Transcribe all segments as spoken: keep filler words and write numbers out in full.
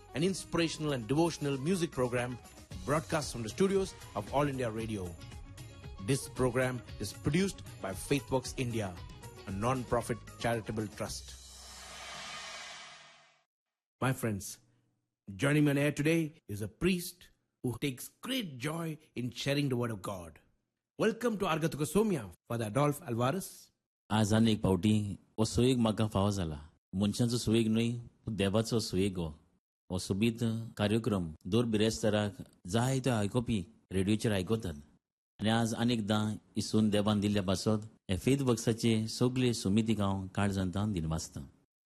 an inspirational and devotional music program broadcast from the studios of All India Radio. This program is produced by Faithworks India, a non-profit charitable trust. My friends, joining me on air today is a priest who takes great joy in sharing the word of God. Welcome to Argatuka Somya, Father Adolf Alvarez. आज आनी एक पावटी हो सुयेग म्हाका फावो जाला. मनशांचो सुयेग न्हय, देवाचो सुयेग हो. हो सोबीत कार्यक्रम दर बिरेस्ताराक जायते आयकोपी रेडिओचेर आयकतात. आनी आज अनेकदां इसून देवान दिल्ल्या पासत हे फेथ बक्साचे सगळे सुमितीक हांव काळजांतान दिनवासता.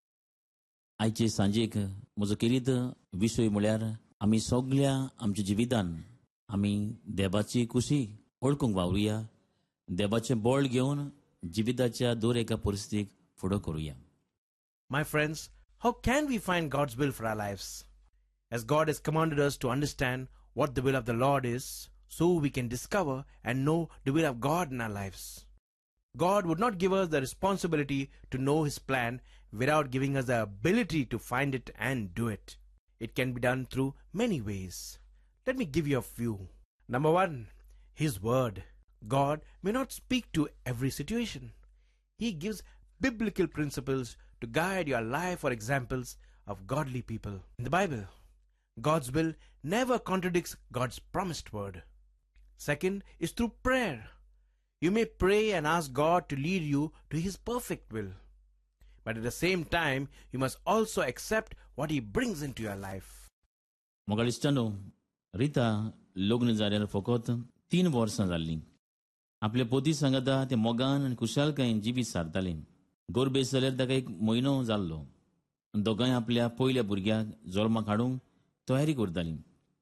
आयचे सांजेक म्हजो केरीत विशय म्हळ्यार आमी सगळ्या आमच्या जिवितान आमी देवाची खुशी ओळखूंक वावरुया, देवाचें बळ घेवन जिविताच्या दर एका परिस्थितीक फुडो करूया. My friends, how can we find God's will for our lives? As God has commanded us to understand what the will of the Lord is, so we can discover and know the will of God in our lives. God would not give us the responsibility to know His plan without giving us the ability to find it and do it. It can be done through many ways. Let me give you a few. Number one, His Word. God may not speak to every situation. He gives biblical principles to guide your life or examples of godly people. In the Bible, God's will never contradicts God's promised word. Second is through prayer. You may pray and ask God to lead you to His perfect will. But at the same time, you must also accept what He brings into your life. मोगालिस्टानो, रिता लग्न जाल्यार फकत तीन वर्सां जाल्लीं. आपल्या पोती सांगता ते मोगान आनी खुशालकायेन जिवीत सारताले. गोरबेस जाल्यार ताका एक म्हयनो जाल्लो. दोगांय आपल्या पयल्या भुरग्याक जल्माक हाडूंक तयारी करतालीं.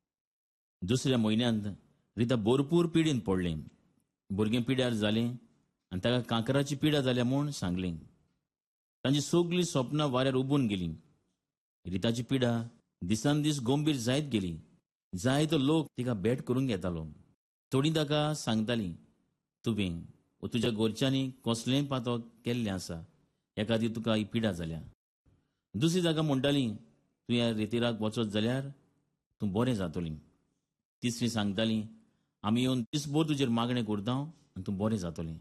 दुसऱ्या म्हयन्यांत रिता भरपूर पिडीन पडलें. भुरगें पिड्यार जालें आनी ताका कांकराची पिडा जाल्या म्हूण सांगलें. तांची सगळीं स्वप्नां वाऱ्यार उबून गेलीं. रिताची पिडा दिसान दीस गंभीर जायत गेली. जायतो लोक तिका भेट करूंक येतालो. थोडीं ताका सांगतालीं, तुवें वा तुज्या घरच्यांनी कसलेंय पातळ केल्लें आसा, ह्या खातीर तुका ही पिडा जाल्या. दुसरी ताका म्हणटालीं, तूं ह्या रितीराक वचत जाल्यार तूं बरें जातलीं. तिसरी सांगतालीं, आमी येवन दिसभर तुजेर मागणें करता आनी तूं बरें जातलें.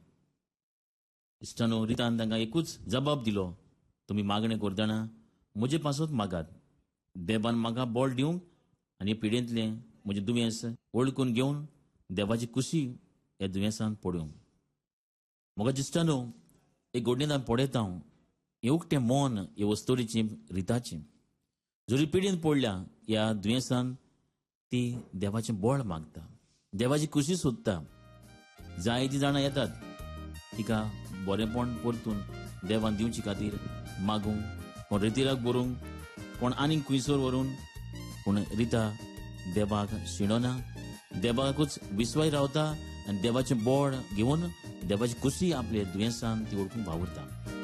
इश्टानो, रितान तांकां एकूच जबाब दिलो, तुमी मागणें करतना म्हजे पासत मागात. देवान म्हाका बळ दिवंक आनी पिडेंतलें म्हजें दुयेंस वळखून घेवन देवाची खुशी ह्या दुयेंसान पडूंक. म्हाका दिसतानो, एक घडणेंत पळयता हांव हें उक्तें मोन हे वस्तोरीचें रिताचें. जरी पिडेन पडल्या ह्या दुयेंसान ती देवाचें बळ मागता, देवाची खुशी सोदता. जायतीं जाणां येतात तिका बरेंपण परतून देवान दिवचे खातीर मागूंक, कोण रितीराक बरोवंक, कोण आनीक खुंयसर व्हरून. पूण रिता देवाक शिणोना, देवाकूच विस्वास रावता आनी देवाचें बळ घेवन देवाची खुशी आपल्या दुयेंसान ती ओळखूंक वावुरता.